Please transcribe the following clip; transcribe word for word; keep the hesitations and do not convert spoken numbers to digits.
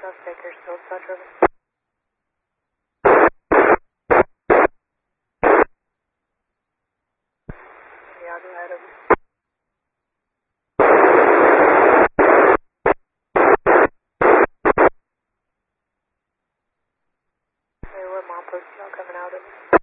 South Bakersfield, South River. Yeah, go ahead. Over. Hey, we're Mom Postal coming out of